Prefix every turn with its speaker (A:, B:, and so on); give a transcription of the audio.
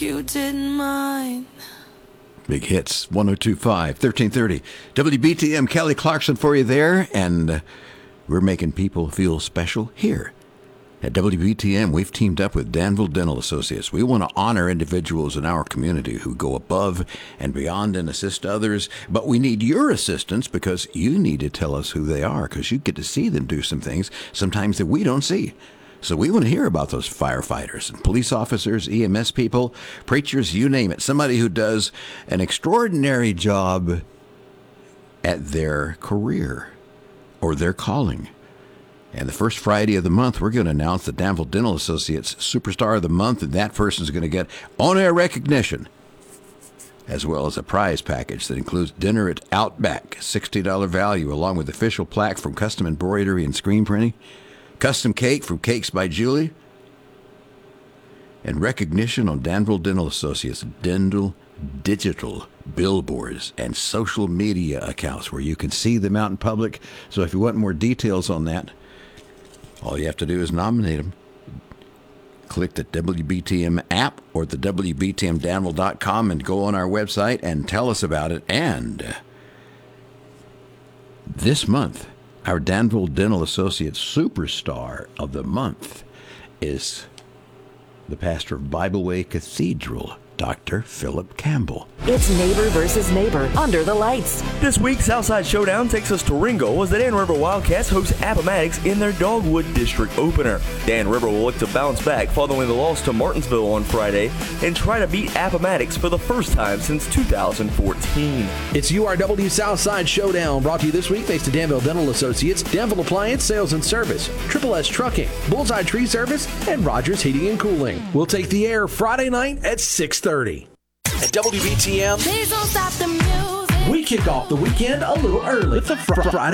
A: you didn't mind.
B: Big Hits, 102.5, 1330. WBTM, Kelly Clarkson for you there, and we're making people feel special here. At WBTM, we've teamed up with Danville Dental Associates. We want to honor individuals in our community who go above and beyond and assist others, but we need your assistance because you need to tell us who they are, because you get to see them do some things sometimes that we don't see. So we want to hear about those firefighters and police officers, EMS people, preachers, you name it. Somebody who does an extraordinary job at their career or their calling. And the first Friday of the month, we're going to announce the Danville Dental Associates Superstar of the Month, and that person's going to get on-air recognition, as well as a prize package that includes dinner at Outback, $60 value, along with official plaque from Custom Embroidery and Screen Printing, custom cake from Cakes by Julie, and recognition on Danville Dental Associates dental digital billboards and social media accounts where you can see them out in public. So if you want more details on that, all you have to do is nominate them. Click the WBTM app or the WBTMDanville.com and go on our website and tell us about it. And this month, our Danville Dental Associates Superstar of the Month is the pastor of Bible Way Cathedral, Dr. Philip Campbell.
C: It's neighbor versus neighbor under the lights.
D: This week's Southside Showdown takes us to Ringo as the Dan River Wildcats host Appomattox in their Dogwood District opener. Dan River will look to bounce back following the loss to Martinsville on Friday and try to beat Appomattox for the first time since 2014.
E: It's URW Southside Showdown, brought to you this week thanks to Danville Dental Associates, Danville Appliance Sales and Service, Triple S Trucking, Bullseye Tree Service, and Rogers Heating and Cooling. We'll take the air Friday night at 6:30. At WBTM,
A: Please don't stop the music.
E: we kick off the weekend a little early with the Friday